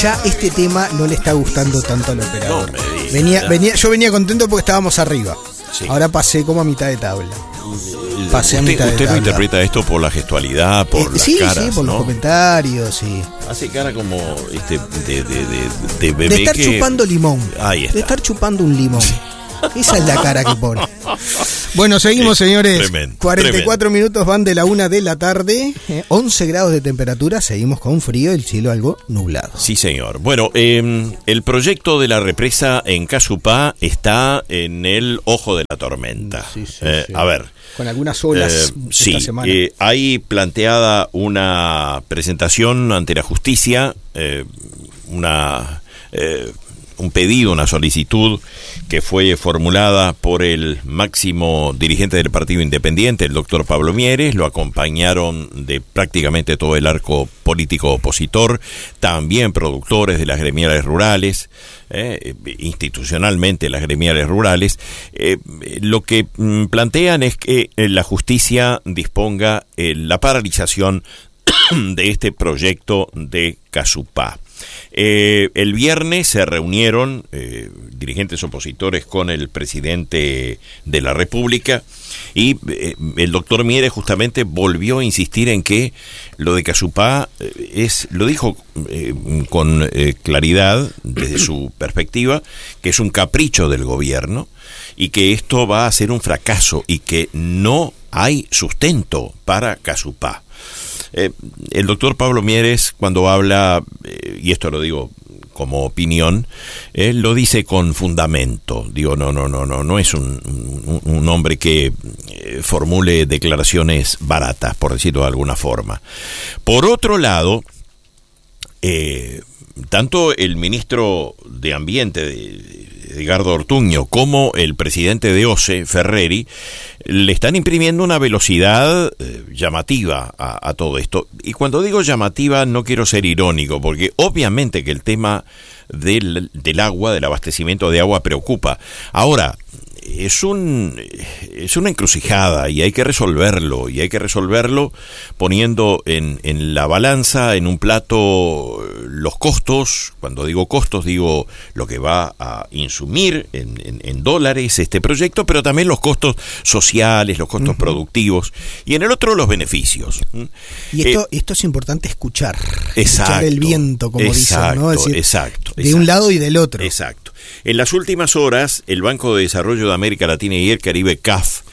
ya este tema no le está gustando tanto al operador. No, yo venía contento porque estábamos arriba. Sí. Ahora pasé como a mitad de tabla. Pasé a mitad de ¿Usted tabla. no interpreta esto por la gestualidad, por las caras, sí, por ¿no? los comentarios, sí. Hace cara como de bebé De estar que... chupando limón. Ahí está. De estar chupando un limón. Esa es la cara que pone. Bueno, seguimos, señores. Tremendo, 44 minutos van de la 1 de la tarde. 11 grados de temperatura. Seguimos con frío, el cielo algo nublado. Sí, señor. Bueno, el proyecto de la represa en Casupá está en el ojo de la tormenta. Sí. A ver. Con algunas olas sí, esta semana. hay planteada una presentación ante la justicia, un pedido, una solicitud que fue formulada por el máximo dirigente del Partido Independiente, el doctor Pablo Mieres. Lo acompañaron de prácticamente todo el arco político opositor, también productores de las gremiales rurales, institucionalmente las gremiales rurales. Lo que plantean es que la justicia disponga la paralización de este proyecto de Casupá. El viernes se reunieron dirigentes opositores con el presidente de la República y el doctor Mieres justamente volvió a insistir en que lo de Casupá lo dijo con claridad desde su perspectiva, que es un capricho del gobierno y que esto va a ser un fracaso y que no hay sustento para Casupá. El doctor Pablo Mieres, cuando habla, y esto lo digo como opinión, él lo dice con fundamento. Digo, no es un hombre que formule declaraciones baratas, por decirlo de alguna forma. Por otro lado, tanto el ministro de Ambiente, Edgardo Ortuño, como el presidente de OCE, Ferreri, le están imprimiendo una velocidad llamativa a todo esto. Y cuando digo llamativa no quiero ser irónico, porque obviamente que el tema del agua, del abastecimiento de agua preocupa. Ahora, es una encrucijada y hay que resolverlo poniendo en la balanza, en un plato, los costos. Cuando digo costos, digo lo que va a insumir en dólares este proyecto, pero también los costos sociales, los costos productivos, y en el otro los beneficios. Y esto es importante escuchar el viento, como dicen, ¿no? Es decir, exacto. De un lado y del otro. Exacto. En las últimas horas, el Banco de Desarrollo de América Latina y el Caribe, CAF,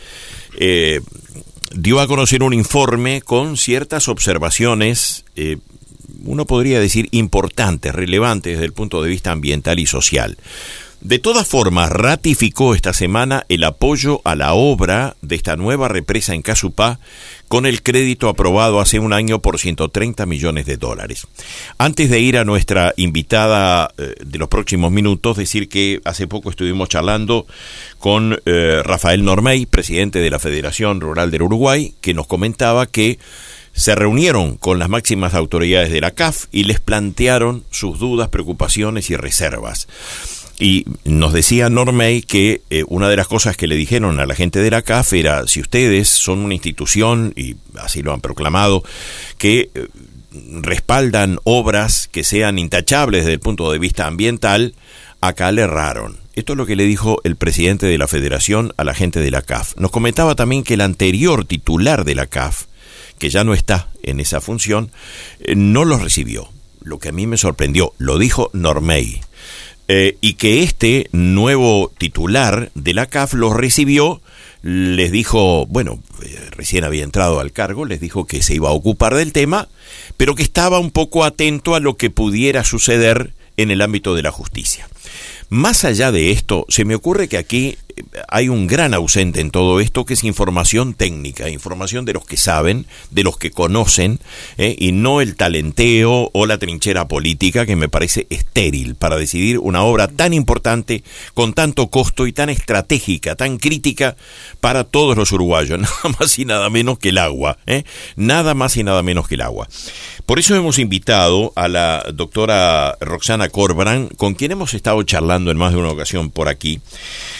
dio a conocer un informe con ciertas observaciones, uno podría decir importantes, relevantes desde el punto de vista ambiental y social. De todas formas, ratificó esta semana el apoyo a la obra de esta nueva represa en Casupá con el crédito aprobado hace un año por $130 millones. Antes de ir a nuestra invitada de los próximos minutos, decir que hace poco estuvimos charlando con Rafael Normey, presidente de la Federación Rural del Uruguay, que nos comentaba que se reunieron con las máximas autoridades de la CAF y les plantearon sus dudas, preocupaciones y reservas. Y nos decía Normey que una de las cosas que le dijeron a la gente de la CAF era: si ustedes son una institución, y así lo han proclamado, que respaldan obras que sean intachables desde el punto de vista ambiental, acá le erraron. Esto es lo que le dijo el presidente de la Federación a la gente de la CAF. Nos comentaba también que el anterior titular de la CAF, que ya no está en esa función, no los recibió. Lo que a mí me sorprendió, lo dijo Normey. Y que este nuevo titular de la CAF los recibió, les dijo, recién había entrado al cargo, les dijo que se iba a ocupar del tema, pero que estaba un poco atento a lo que pudiera suceder en el ámbito de la justicia. Más allá de esto, se me ocurre que aquí hay un gran ausente en todo esto, que es información técnica, información de los que saben, de los que conocen, y no el talenteo o la trinchera política, que me parece estéril para decidir una obra tan importante, con tanto costo y tan estratégica, tan crítica para todos los uruguayos, nada más y nada menos que el agua, nada más y nada menos que el agua. Por eso hemos invitado a la doctora Roxana Corbrán, con quien hemos estado charlando en más de una ocasión por aquí,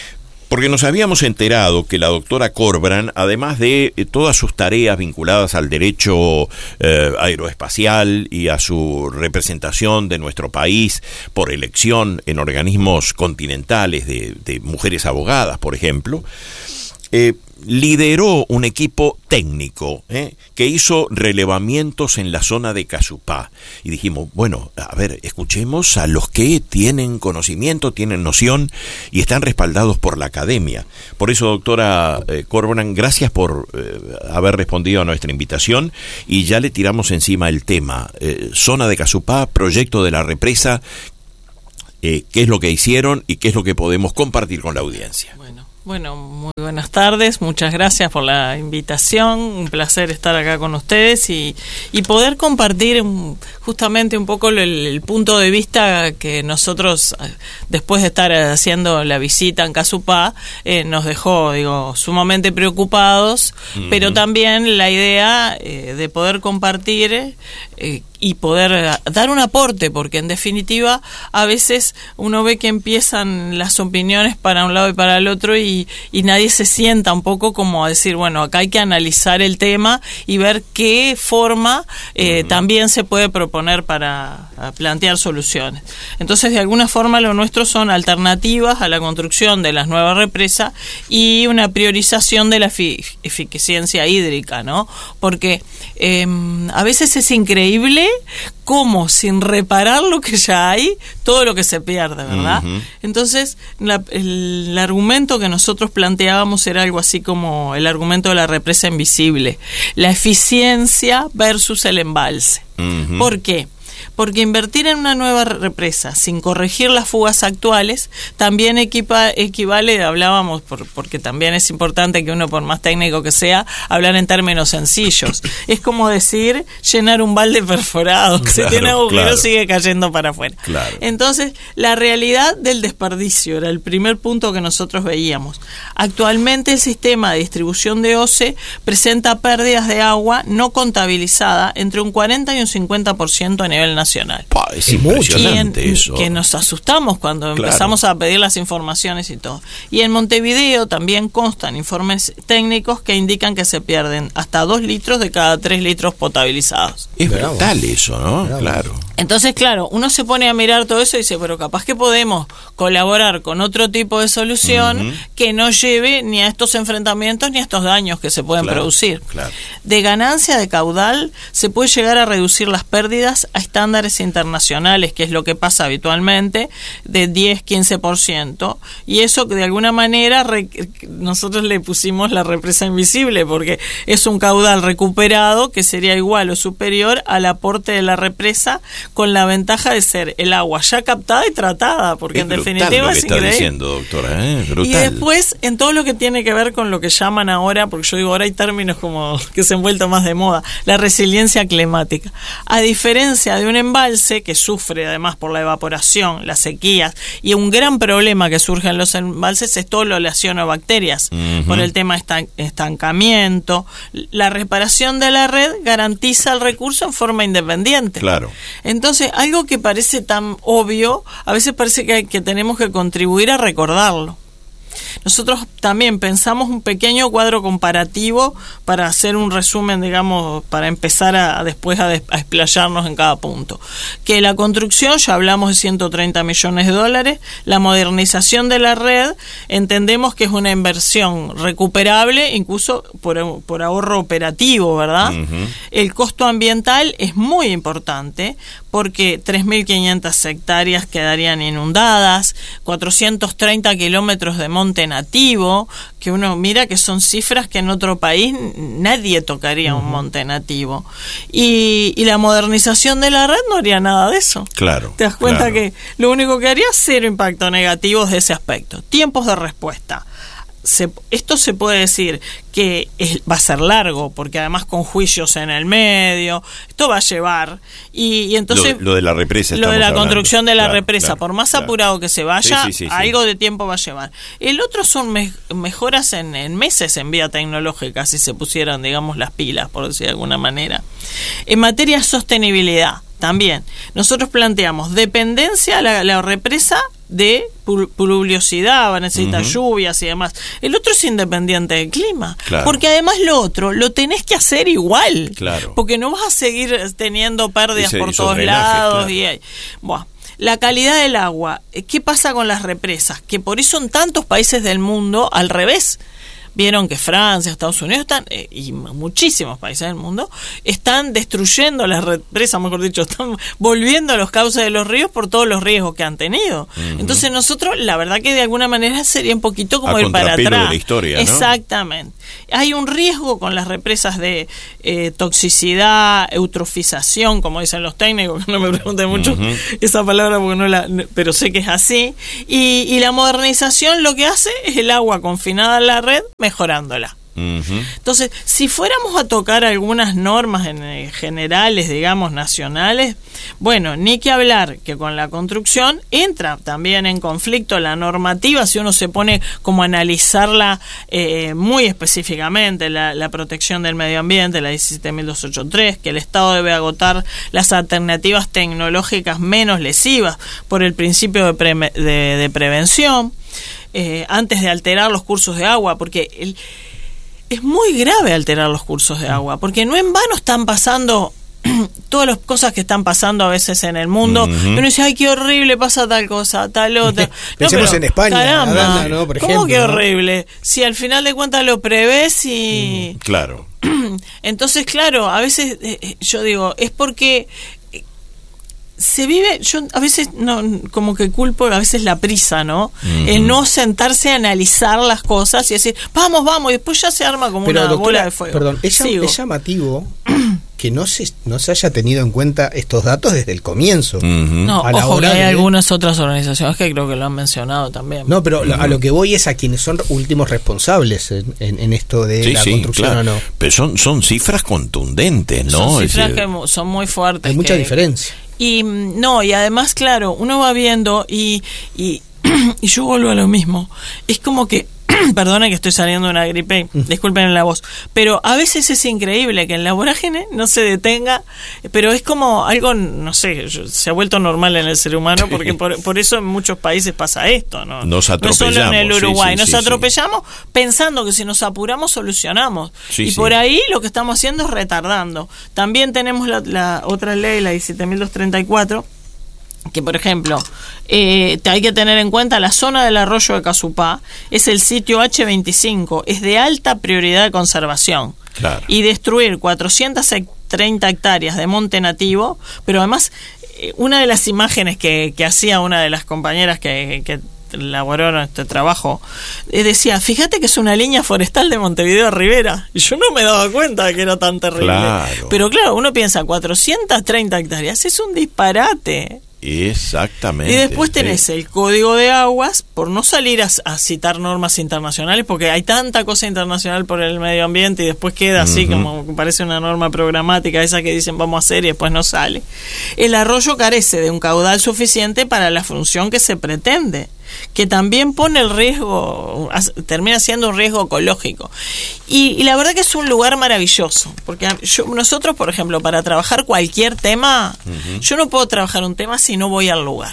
Porque nos habíamos enterado que la doctora Corbrand, además de todas sus tareas vinculadas al derecho aeroespacial y a su representación de nuestro país por elección en organismos continentales de mujeres abogadas, por ejemplo, lideró un equipo técnico que hizo relevamientos en la zona de Casupá. Y dijimos, bueno, a ver, escuchemos a los que tienen conocimiento, tienen noción y están respaldados por la academia. Por eso, doctora Corbrand, gracias por haber respondido a nuestra invitación y ya le tiramos encima el tema. Zona de Casupá, proyecto de la represa, qué es lo que hicieron y qué es lo que podemos compartir con la audiencia. Bueno, muy buenas tardes, muchas gracias por la invitación, un placer estar acá con ustedes y poder compartir justamente un poco el punto de vista que nosotros, después de estar haciendo la visita en Casupá, nos dejó, sumamente preocupados, pero también la idea de poder compartir y poder dar un aporte, porque en definitiva a veces uno ve que empiezan las opiniones para un lado y para el otro y nadie se sienta un poco como a decir, bueno, acá hay que analizar el tema y ver qué forma también se puede proponer para plantear soluciones. Entonces, de alguna forma lo nuestro son alternativas a la construcción de las nuevas represas y una priorización de la eficiencia hídrica, ¿no? Porque a veces es increíble cómo sin reparar lo que ya hay, todo lo que se pierde, ¿verdad? Entonces, el argumento que nosotros planteábamos era algo así como el argumento de la represa invisible, la eficiencia versus el embalse. ¿Por qué? Porque invertir en una nueva represa sin corregir las fugas actuales también equivale, hablábamos, porque también es importante que uno, por más técnico que sea, hablar en términos sencillos. Es como decir llenar un balde perforado, que si tiene agujero sigue cayendo para afuera. Entonces, la realidad del desperdicio era el primer punto que nosotros veíamos. Actualmente el sistema de distribución de OCE presenta pérdidas de agua no contabilizada entre un 40 y un 50% a nivel nacional. Es impresionante eso. Que nos asustamos cuando empezamos a pedir las informaciones y todo. Y en Montevideo también constan informes técnicos que indican que se pierden hasta 2 litros de cada 3 litros potabilizados. Es brutal eso, ¿no? Claro. Entonces, claro, uno se pone a mirar todo eso y dice, pero capaz que podemos colaborar con otro tipo de solución que no lleve ni a estos enfrentamientos ni a estos daños que se pueden producir. De ganancia de caudal se puede llegar a reducir las pérdidas a estándares internacionales, que es lo que pasa habitualmente, de 10-15%, y eso que de alguna manera nosotros le pusimos la represa invisible, porque es un caudal recuperado que sería igual o superior al aporte de la represa, con la ventaja de ser el agua ya captada y tratada, porque en definitiva es increíble. Diciendo, doctora, brutal. Y después, en todo lo que tiene que ver con lo que llaman ahora, porque yo digo ahora hay términos como que se han vuelto más de moda, la resiliencia climática. A diferencia de un embalse que sufre además por la evaporación, las sequías, y un gran problema que surge en los embalses es todo lo relacionado a bacterias, por el tema estancamiento. La reparación de la red garantiza el recurso en forma independiente. Entonces, algo que parece tan obvio, a veces parece que tenemos que contribuir a recordarlo. Nosotros también pensamos un pequeño cuadro comparativo para hacer un resumen, digamos, para empezar después a explayarnos en cada punto. Que la construcción, ya hablamos de 130 millones de dólares, la modernización de la red, entendemos que es una inversión recuperable, incluso por ahorro operativo, ¿verdad? El costo ambiental es muy importante, porque 3.500 hectáreas quedarían inundadas, 430 kilómetros de monte nativo, que uno mira que son cifras que en otro país nadie tocaría un monte nativo. Y la modernización de la red no haría nada de eso. Te das cuenta que lo único que haría es cero impacto negativo de ese aspecto. Tiempos de respuesta. Esto se puede decir que va a ser largo, porque además con juicios en el medio, esto va a llevar, y entonces lo de la represa, lo de la construcción de la represa, por más apurado que se vaya, algo de tiempo va a llevar. El otro son mejoras en meses en vía tecnológica, si se pusieran, digamos, las pilas, por decir de alguna manera. En materia de sostenibilidad, también nosotros planteamos dependencia a la represa de pluviosidad, va a necesitar lluvias y demás. El otro es independiente del clima. Claro. Porque además lo otro lo tenés que hacer igual. Claro. Porque no vas a seguir teniendo pérdidas por todos drenajes, lados. claro. Bueno, la calidad del agua. ¿Qué pasa con las represas? Que por eso en tantos países del mundo, al revés. Vieron que Francia, Estados Unidos y muchísimos países del mundo están destruyendo las represas, mejor dicho, están volviendo a los cauces de los ríos por todos los riesgos que han tenido. Entonces nosotros, la verdad que de alguna manera sería un poquito como ir para atrás. De la historia, ¿no? Exactamente. Hay un riesgo con las represas de toxicidad, eutrofización, como dicen los técnicos, que no me pregunten mucho esa palabra porque pero sé que es así. Y la modernización lo que hace es el agua confinada en la red, mejorándola. Entonces, si fuéramos a tocar algunas normas generales, digamos, nacionales, bueno, ni que hablar que con la construcción entra también en conflicto la normativa, si uno se pone como a analizarla muy específicamente, la protección del medio ambiente, la 17.283, que el Estado debe agotar las alternativas tecnológicas menos lesivas por el principio de prevención, antes de alterar los cursos de agua, porque es muy grave alterar los cursos de agua, porque no en vano están pasando todas las cosas que están pasando a veces en el mundo. Uno dice, ay, qué horrible, pasa tal cosa, tal otra. Pensemos en España, caramba, Holanda, ¿no? Por ejemplo, ¿cómo que ¿no? horrible? Si al final de cuentas lo prevés y... Claro. Entonces, claro, a veces yo digo, es porque... se vive, yo a veces no, como que culpo a veces la prisa, ¿no? El no sentarse a analizar las cosas y decir, vamos, y después ya se arma como una bola de fuego. Perdón, es llamativo que no se haya tenido en cuenta estos datos desde el comienzo. No, ojo que hay algunas otras organizaciones que creo que lo han mencionado también. No, pero a lo que voy es a quienes son últimos responsables en esto de la construcción, claro. ¿o no? Pero son cifras contundentes, ¿no? Son cifras que son muy fuertes. Hay mucha diferencia. Y además, claro, uno va viendo y yo vuelvo a lo mismo. Es como que, perdona que estoy saliendo de una gripe, disculpen la voz, pero a veces es increíble que en la vorágine no se detenga, pero es como algo, no sé, se ha vuelto normal en el ser humano, porque por eso en muchos países pasa esto, ¿no? Nos atropellamos. No solo en el Uruguay, sí, nos atropellamos pensando que si nos apuramos solucionamos. Sí, por ahí lo que estamos haciendo es retardando. También tenemos la otra ley, la 17.234, que por ejemplo hay que tener en cuenta la zona del arroyo de Casupá, es el sitio H25, es de alta prioridad de conservación. Claro. Y destruir 430 hectáreas de monte nativo, pero además una de las imágenes que hacía una de las compañeras que elaboraron este trabajo, decía, fíjate que es una línea forestal de Montevideo a Rivera, y yo no me daba cuenta de que era tan terrible. Claro. Pero claro, uno piensa, 430 hectáreas, es un disparate. Exactamente. Y después tenés el Código de Aguas, por no salir a citar normas internacionales, porque hay tanta cosa internacional por el medio ambiente y después queda así como parece una norma programática, esa que dicen vamos a hacer y después no sale. El arroyo carece de un caudal suficiente para la función que se pretende, que también pone el riesgo, termina siendo un riesgo ecológico. Y la verdad que es un lugar maravilloso, porque nosotros, por ejemplo, para trabajar cualquier tema, yo no puedo trabajar un tema si no voy al lugar.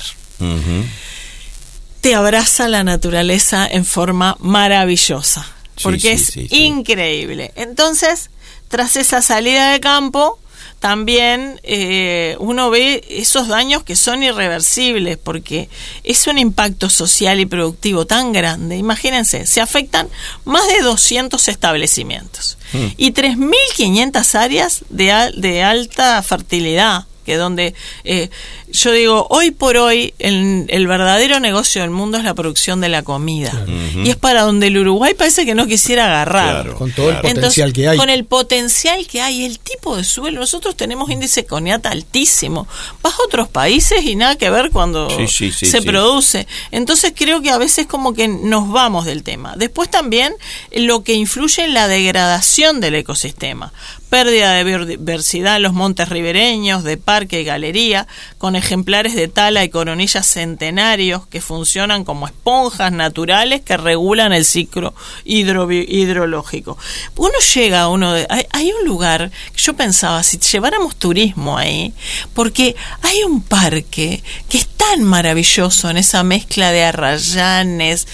Te abraza la naturaleza en forma maravillosa, porque es increíble. Entonces, tras esa salida de campo, también uno ve esos daños que son irreversibles, porque es un impacto social y productivo tan grande. Imagínense, se afectan más de 200 establecimientos y 3.500 áreas de alta fertilidad, que donde yo digo, hoy por hoy el verdadero negocio del mundo es la producción de la comida. Y es para donde el Uruguay parece que no quisiera agarrar. Claro, con todo el potencial que hay. Con el potencial que hay, el tipo de suelo. Nosotros tenemos índice de coniata altísimo. Vas a otros países y nada que ver cuando se produce. Entonces creo que a veces como que nos vamos del tema. Después también lo que influye en la degradación del ecosistema. Pérdida de biodiversidad en los montes ribereños, de parque y galería, con ejemplares de tala y coronillas centenarios que funcionan como esponjas naturales que regulan el ciclo hidrológico. Uno llega hay un lugar que yo pensaba, si lleváramos turismo ahí, porque hay un parque que es tan maravilloso en esa mezcla de arrayanes,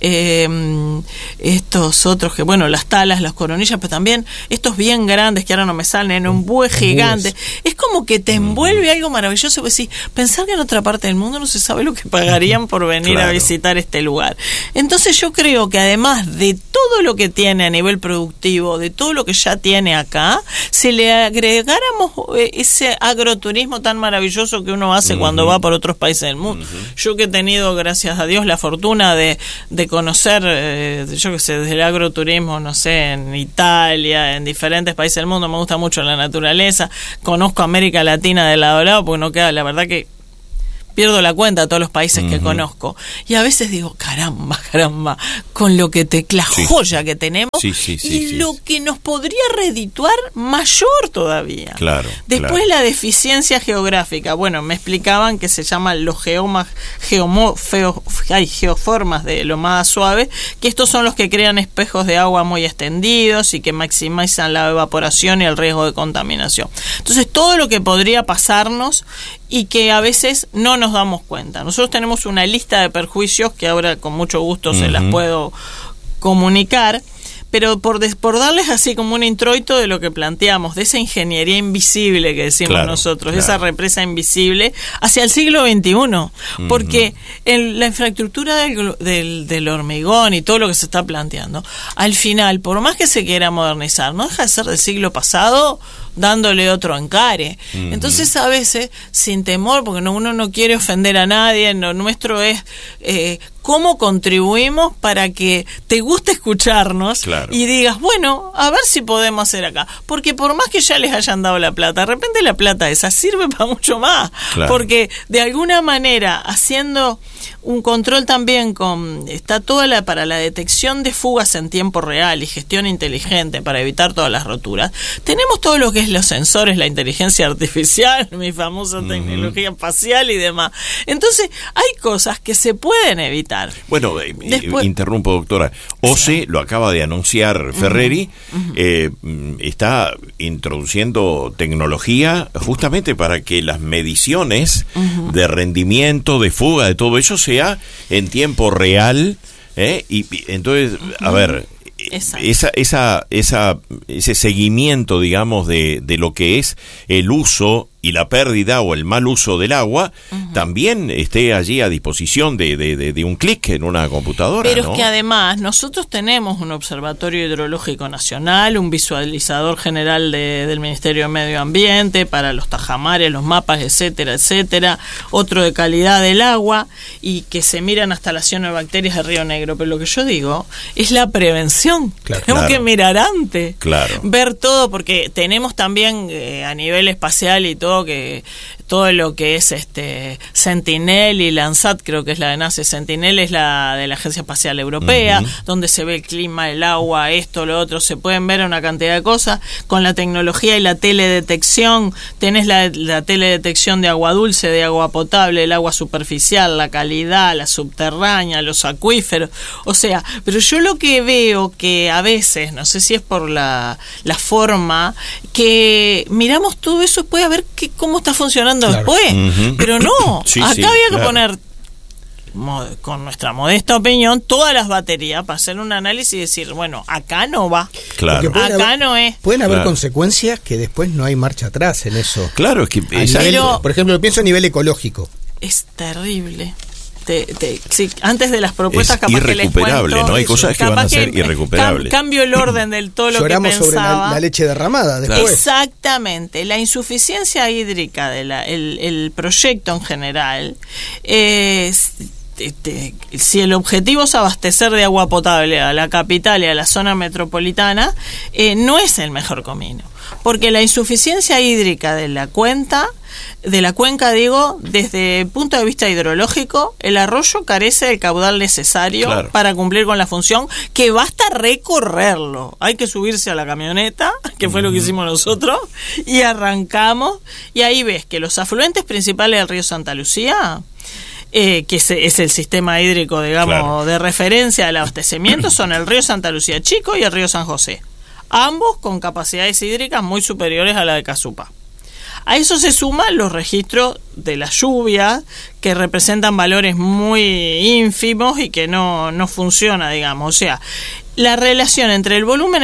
estos otros que, bueno, las talas, las coronillas, pero también estos bien grandes que ahora no me salen, un búho gigante. Es como que te envuelve algo maravilloso. Pues sí, pensar que en otra parte del mundo no se sabe lo que pagarían por venir a visitar este lugar. Entonces yo creo que además de todo lo que tiene a nivel productivo, de todo lo que ya tiene acá, si le agregáramos ese agroturismo tan maravilloso que uno hace cuando va por otros países del mundo. Yo que he tenido, gracias a Dios, la fortuna de conocer, yo que sé, desde el agroturismo, no sé, en Italia, en diferentes países del mundo, me gusta mucho la naturaleza, conozco América Latina de lado a lado, porque no queda, la verdad que pierdo la cuenta de todos los países que conozco. Y a veces digo, caramba, con lo que la joya que tenemos lo que nos podría redituar mayor todavía. Claro. Después la deficiencia geográfica. Bueno, me explicaban que se llaman los geoformas de lo más suave, que estos son los que crean espejos de agua muy extendidos y que maximizan la evaporación y el riesgo de contaminación. Entonces, todo lo que podría pasarnos y que a veces no nos damos cuenta. Nosotros tenemos una lista de perjuicios que ahora con mucho gusto se las puedo comunicar, pero por darles así como un introito de lo que planteamos, de esa ingeniería invisible que decimos nosotros, esa represa invisible hacia el siglo XXI, porque en la infraestructura del hormigón y todo lo que se está planteando, al final, por más que se quiera modernizar, no deja de ser del siglo pasado, dándole otro encare. Entonces a veces, sin temor, porque uno no quiere ofender a nadie, lo nuestro es cómo contribuimos para que te guste escucharnos y digas, bueno, a ver si podemos hacer acá. Porque por más que ya les hayan dado la plata, de repente la plata esa sirve para mucho más. Porque de alguna manera, haciendo un control también está toda para la detección de fugas en tiempo real y gestión inteligente para evitar todas las roturas, tenemos todo lo que es los sensores, la inteligencia artificial, mi famosa tecnología espacial y demás. Entonces, hay cosas que se pueden evitar. Bueno, interrumpo, doctora. OCE, lo acaba de anunciar Ferreri, está introduciendo tecnología justamente para que las mediciones de rendimiento, de fuga, de todo eso sea en tiempo real, y entonces, a ver, ese seguimiento, digamos, de lo que es el uso y la pérdida o el mal uso del agua, también esté allí a disposición de un clic en una computadora. Pero es que además nosotros tenemos un observatorio hidrológico nacional, un visualizador general del Ministerio de Medio Ambiente para los tajamares, los mapas, etcétera, otro de calidad del agua, y que se miran hasta la cianobacterias de Río Negro. Pero lo que yo digo es la prevención. Tenemos que mirar antes, ver todo, porque tenemos también a nivel espacial y todo, que todo lo que es Sentinel y Landsat, creo que es la de NASA. Sentinel es la de la Agencia Espacial Europea, donde se ve el clima, el agua, esto, lo otro, se pueden ver una cantidad de cosas. Con la tecnología y la teledetección, tenés la teledetección de agua dulce, de agua potable, el agua superficial, la calidad, la subterránea, los acuíferos, o sea, pero yo lo que veo que a veces, no sé si es por la forma, que miramos todo eso después a ver cómo está funcionando después, pero no, acá había que poner, con nuestra modesta opinión, todas las baterías para hacer un análisis y decir, bueno, acá no va, acá no es. Pueden haber consecuencias que después no hay marcha atrás en eso. Claro, es que por ejemplo, pienso a nivel ecológico. Es terrible. Sí, antes de las propuestas, capaz que les irrecuperable, ¿no? Hay cosas que van a ser irrecuperables. Cambio el orden del todo lo Lloramos que pensaba. Sobre la leche derramada después. Exactamente. La insuficiencia hídrica el proyecto en general, si el objetivo es abastecer de agua potable a la capital y a la zona metropolitana, no es el mejor camino. Porque la insuficiencia hídrica de la cuenca de la cuenca, digo, desde el punto de vista hidrológico, el arroyo carece del caudal necesario para cumplir con la función, que basta recorrerlo. Hay que subirse a la camioneta, que fue lo que hicimos nosotros, y arrancamos, y ahí ves que los afluentes principales del río Santa Lucía, que es el sistema hídrico, digamos, de referencia al abastecimiento, son el río Santa Lucía Chico y el río San José, ambos con capacidades hídricas muy superiores a la de Casupá. A eso se suman los registros de la lluvia, que representan valores muy ínfimos y que no funciona, digamos. O sea, la relación entre el volumen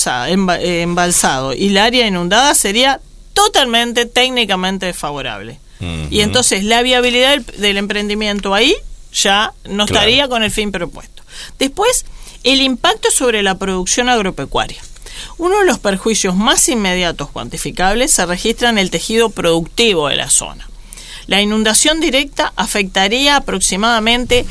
embalsado y el área inundada sería totalmente técnicamente desfavorable. Y entonces la viabilidad del emprendimiento ahí ya no estaría con el fin propuesto. Después, el impacto sobre la producción agropecuaria. Uno de los perjuicios más inmediatos cuantificables se registra en el tejido productivo de la zona. La inundación directa afectaría aproximadamente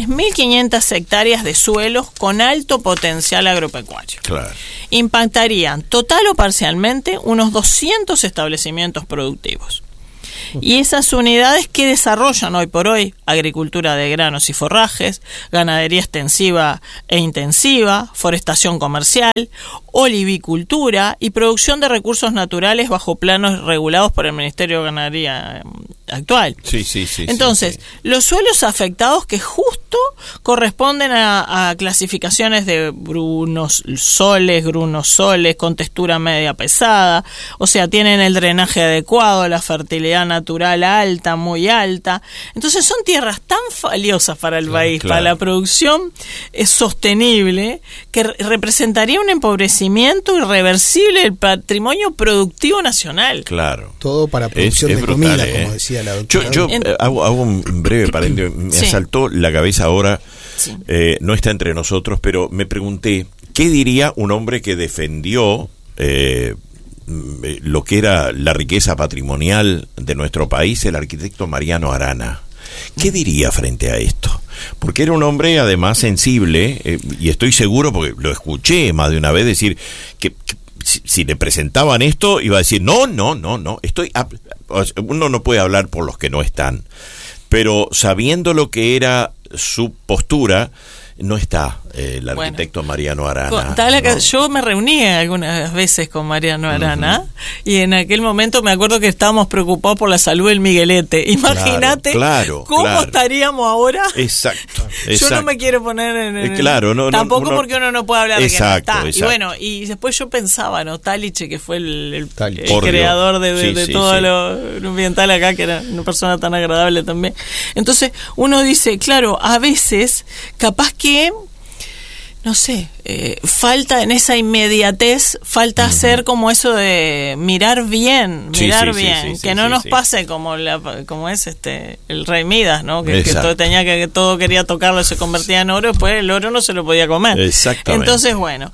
3.500 hectáreas de suelos con alto potencial agropecuario. Impactarían total o parcialmente unos 200 establecimientos productivos. Y esas unidades que desarrollan hoy por hoy agricultura de granos y forrajes, ganadería extensiva e intensiva, forestación comercial, olivicultura y producción de recursos naturales bajo planos regulados por el Ministerio de Ganadería actual. Entonces, los suelos afectados que justo corresponden a clasificaciones de brunosoles, grunosoles, con textura media pesada, o sea, tienen el drenaje adecuado, la fertilidad natural alta, muy alta. Entonces son tierras tan valiosas para el país, para la producción sostenible, que representaría un empobrecimiento irreversible del patrimonio productivo nacional. Todo para producción de comida, como decía la doctora. Yo hago un breve paréntesis, me asaltó la cabeza ahora, no está entre nosotros, pero me pregunté, ¿qué diría un hombre que defendió lo que era la riqueza patrimonial de nuestro país, el arquitecto Mariano Arana? ¿Qué diría frente a esto? Porque era un hombre además sensible, y estoy seguro, porque lo escuché más de una vez decir que si le presentaban esto, iba a decir, no, uno no puede hablar por los que no están, pero sabiendo lo que era su postura, no está el arquitecto Mariano Arana. Yo me reuní algunas veces con Mariano Arana, y en aquel momento me acuerdo que estábamos preocupados por la salud del Miguelete. Imagínate cómo estaríamos ahora. Exacto. Yo no me quiero poner en el... tampoco porque uno no puede hablar de que no está. Y bueno, y después yo pensaba, Taliche, que fue el creador de todo lo ambiental acá, que era una persona tan agradable también. Entonces uno dice, claro, a veces capaz que no sé, falta en esa inmediatez, falta hacer como eso de mirar bien, que no nos pase como es el rey Midas, ¿no? Que todo quería tocarlo y se convertía en oro, después el oro no se lo podía comer. Entonces, bueno,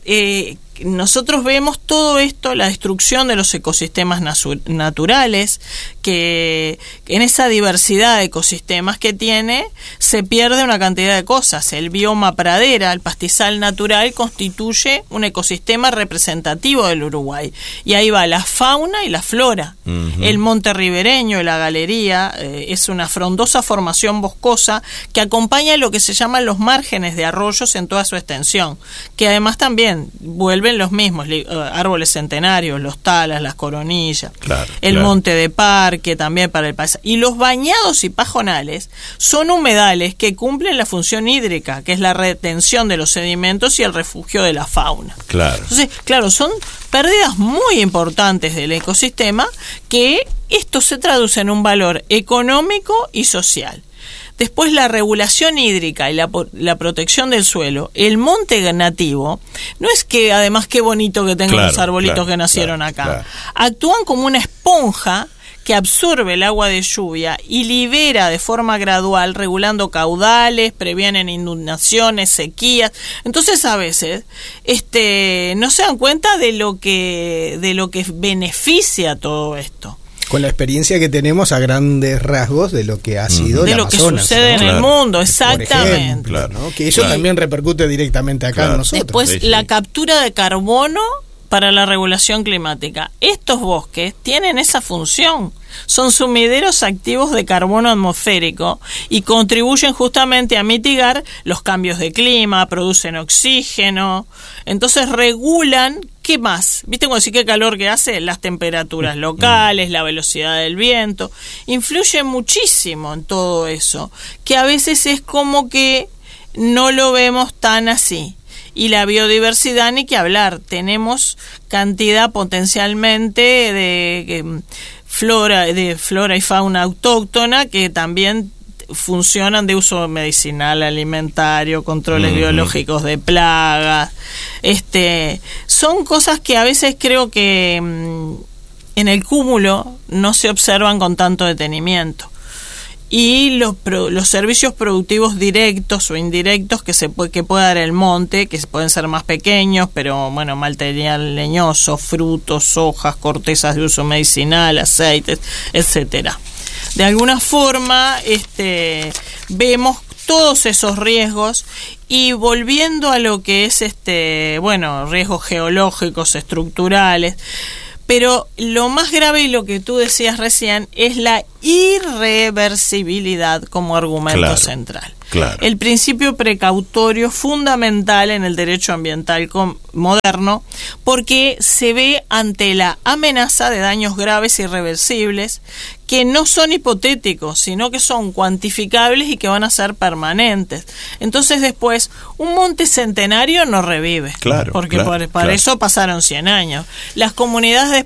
nosotros vemos todo esto, la destrucción de los ecosistemas naturales, que en esa diversidad de ecosistemas que tiene se pierde una cantidad de cosas. El bioma pradera, el pastizal natural, constituye un ecosistema representativo del Uruguay, y ahí va la fauna y la flora. El monte ribereño, la galería, es una frondosa formación boscosa que acompaña lo que se llaman los márgenes de arroyos en toda su extensión, que además también vuelven los mismos árboles centenarios, los talas, las coronillas, el monte de parque también para el paisaje. Y los bañados y pajonales son humedales que cumplen la función hídrica, que es la retención de los sedimentos y el refugio de la fauna. Entonces, son pérdidas muy importantes del ecosistema, que esto se traduce en un valor económico y social. Después, la regulación hídrica y la protección del suelo. El monte nativo, no es que además qué bonito que tengan los arbolitos que nacieron acá. Actúan como una esponja que absorbe el agua de lluvia y libera de forma gradual, regulando caudales, previenen inundaciones, sequías. Entonces, a veces no se dan cuenta de lo que beneficia todo esto. Con la experiencia que tenemos a grandes rasgos de lo que ha sido de el lo Amazonas, que sucede en el mundo, exactamente. Por ejemplo, ¿no? Que eso también repercute directamente acá en nosotros. Después, la captura de carbono para la regulación climática. Estos bosques tienen esa función. Son sumideros activos de carbono atmosférico y contribuyen justamente a mitigar los cambios de clima, producen oxígeno, entonces regulan, ¿qué más? ¿Viste cuando sí qué calor que hace? Las temperaturas locales, la velocidad del viento, influye muchísimo en todo eso, que a veces es como que no lo vemos tan así. Y la biodiversidad, ni que hablar, tenemos cantidad potencialmente de flora y fauna autóctona que también funcionan de uso medicinal, alimentario, controles biológicos de plagas. Son cosas que a veces creo que en el cúmulo no se observan con tanto detenimiento. Y los servicios productivos directos o indirectos que puede dar el monte, que pueden ser más pequeños, pero bueno, material leñoso, frutos, hojas, cortezas de uso medicinal, aceites, etcétera. De alguna forma, vemos todos esos riesgos. Y volviendo a lo que es riesgos geológicos, estructurales, pero lo más grave, y lo que tú decías recién, es la irreversibilidad como argumento central. Claro. El principio precautorio fundamental en el derecho ambiental moderno, porque se ve ante la amenaza de daños graves e irreversibles que no son hipotéticos, sino que son cuantificables y que van a ser permanentes. Entonces después, un monte centenario no revive, porque para eso pasaron 100 años. Las comunidades